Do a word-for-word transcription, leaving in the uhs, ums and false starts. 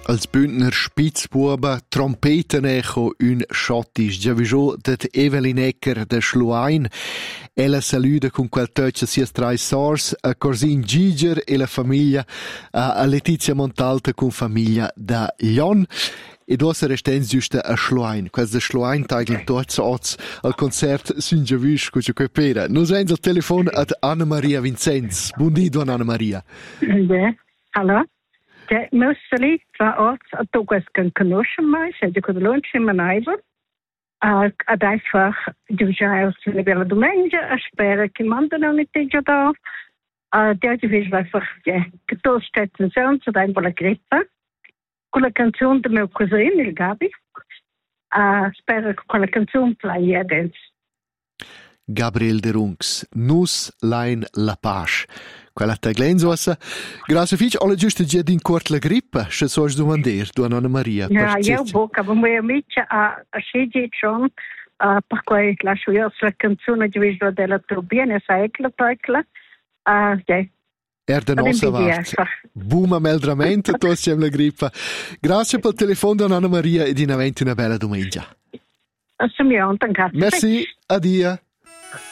als Bündner Spitzbuben trompeten echo un schottisch. Già viso det Evelyn Ecker de Schluain. Ella saluda con quel touch sia trai sors, a Corsin Giger e la famiglia, a Letizia Montalta con famiglia da Lion. E dosa restens giusta a Schluain. Quels de Schluain teigen tots oz al concert sin già visch co quei pera. Nus ens al telefon ad Anna Maria Vincenz. Buondì, don Anna Maria. Beh, hallo. Ja, mostly tra oz a togas kan conoscen mai, se de codolonci in Manaiver. Uh, ad einfach, du già aus una bella domenica, a spera che mandano un già da. Uh, der di vis einfach, ja, che tos stetten sonst ad ein bola grippa. Con la canzone del mio cousin, il Gabi. Uh, spero che quella canzone plai adesso. Gabriel de Runks, Nus Lein La Pace. Quella taglenzosa. Grazie fich, alle giuste gia din cort la grippa, se sois domander, du Anna Maria. Ja, io bocca, ma mia amica a a scegli John, uh, per cui lascio io la canzone di Visla della Turbiene, sai che la tecla. Ah, ja. Er de nossa vart. Buma meldramento, tos la grippa. Grazie pel telefon don Anna Maria ed in aventi una bella domenica. Assimiamo, grazie. Merci, adia.